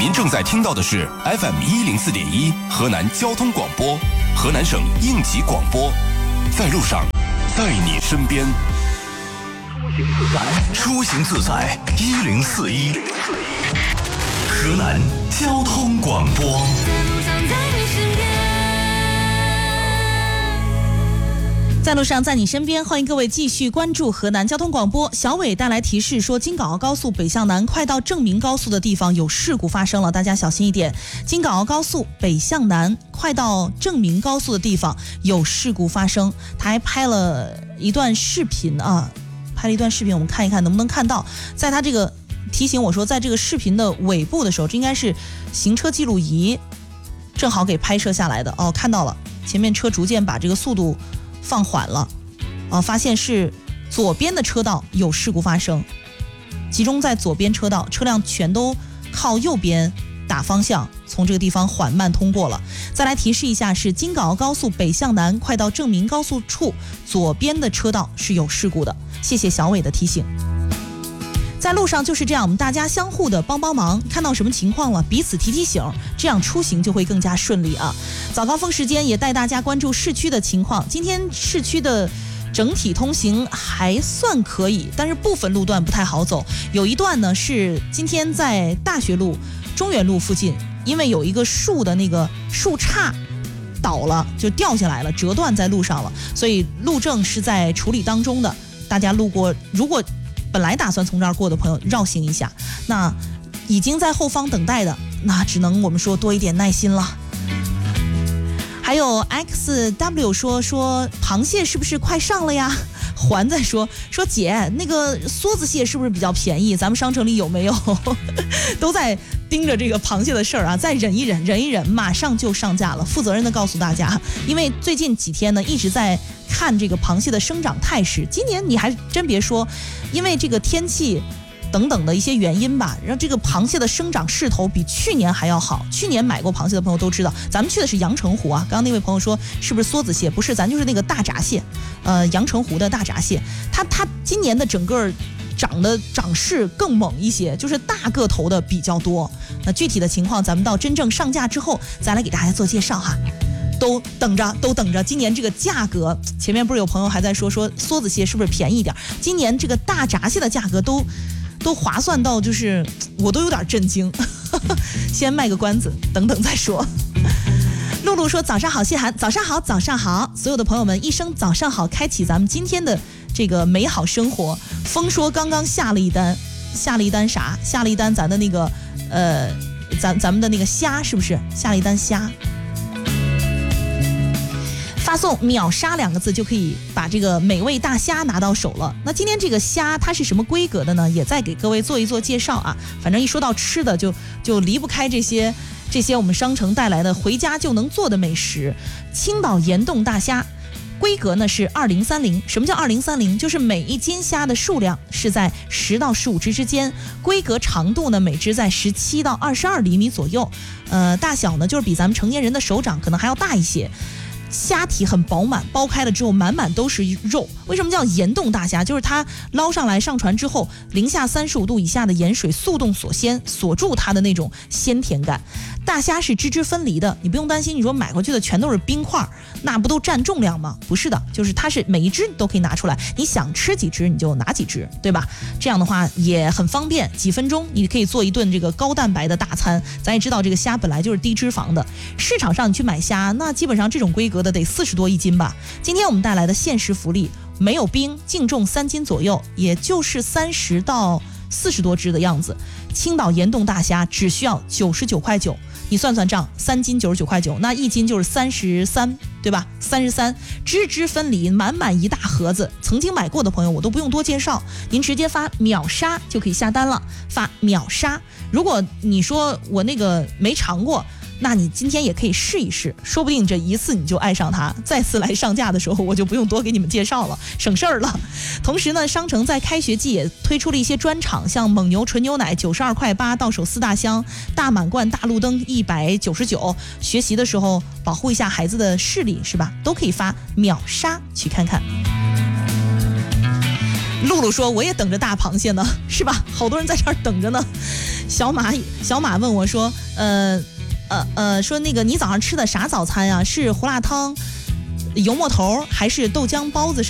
您正在听到的是 FM104.1河南交通广播，河南省应急广播，在路上，在你身边。出行自在1041，河南交通广播。 在路上，在你身边，欢迎各位继续关注河南交通广播。小伟带来提示说，京港澳高速北向南快到正明高速的地方有事故发生了，大家小心一点。京港澳高速北向南快到正明高速的地方有事故发生，他还拍了一段视频啊，我们看一看能不能看到。在他这个提醒我说，在这个视频的尾部的时候，这应该是行车记录仪正好给拍摄下来的哦，看到了，前面车逐渐把这个速度放缓了，发现是左边的车道有事故发生，集中在左边车道，车辆全都靠右边打方向，从这个地方缓慢通过了。再来提示一下，是京港澳高速北向南快到正明高速处，左边的车道是有事故的。谢谢小伟的提醒。在路上就是这样，我们大家相互的帮帮忙，看到什么情况了，彼此提提醒，这样出行就会更加顺利啊。早高峰时间也带大家关注市区的情况，今天市区的整体通行还算可以，但是部分路段不太好走。有一段呢是今天在大学路、中原路附近，因为有一个树的那个树杈倒了，就掉下来了，折断在路上了，所以路政是在处理当中的。大家路过，如果本来打算从这儿过的朋友绕行一下，那已经在后方等待的，那只能我们说多一点耐心了。还有 XW 说螃蟹是不是快上了呀？环在说姐，那个梭子蟹是不是比较便宜？咱们商城里有没有？都在盯着这个螃蟹的事儿啊，再忍一忍，马上就上架了。负责任的告诉大家，因为最近几天呢一直在看这个螃蟹的生长态势。今年你还真别说，因为这个天气等等的一些原因吧，让这个螃蟹的生长势头比去年还要好。去年买过螃蟹的朋友都知道，咱们去的是阳澄湖啊。刚刚那位朋友说是不是梭子蟹？不是，咱就是那个大闸蟹，阳澄湖的大闸蟹。它今年的整个长势更猛一些，就是大个头的比较多。那具体的情况咱们到真正上架之后再来给大家做介绍哈。都等着，今年这个价格，前面不是有朋友还在说梭子蟹是不是便宜一点？今年这个大闸蟹的价格都划算到，就是我都有点震惊。先卖个关子，等等再说。露露说早上好，谢涵，早上好，所有的朋友们一声早上好，开启咱们今天的这个美好生活。风说刚刚下了一单啥？下了一单咱的那个咱们的那个虾，是不是下了一单虾？发送秒杀2个字就可以把这个美味大虾拿到手了。那今天这个虾它是什么规格的呢？也再给各位做一做介绍啊。反正一说到吃的就离不开这些我们商城带来的回家就能做的美食。青岛盐冻大虾规格呢是2030。什么叫2030？就是每一斤虾的数量是在10到15只之间，规格长度呢每只在17到22厘米左右，大小呢就是比咱们成年人的手掌可能还要大一些。虾体很饱满，剥开了之后满满都是肉。为什么叫盐冻大虾？就是它捞上来上船之后，零下35度以下的盐水速冻锁鲜，锁住它的那种鲜甜感。大虾是汁分离的，你不用担心，你说买回去的全都是冰块，那不都占重量吗？不是的，就是它是每一只都可以拿出来，你想吃几只你就拿几只，对吧？这样的话也很方便，几分钟你可以做一顿这个高蛋白的大餐。咱也知道这个虾本来就是低脂肪的，市场上你去买虾，那基本上这种规格的得40多一斤吧。今天我们带来的限时福利，没有冰，净重3斤左右，也就是30到40多只的样子。青岛盐冻大虾只需要99块9，你算算账，3斤99块9，那1斤就是33，对吧？33，汁分离，满满一大盒子。曾经买过的朋友我都不用多介绍，您直接发秒杀就可以下单了，发秒杀。如果你说我那个没尝过，那你今天也可以试一试，说不定这一次你就爱上它，再次来上架的时候我就不用多给你们介绍了，省事儿了。同时呢，商城在开学季也推出了一些专场，像蒙牛纯牛奶92块8到手4大箱，大满贯大路灯199，学习的时候保护一下孩子的视力是吧，都可以发秒杀去看看。露露说我也等着大螃蟹呢，是吧？好多人在这儿等着呢。 小马问我说，说那个你早上吃的啥早餐啊？是胡辣汤、油馍头还是豆浆包子？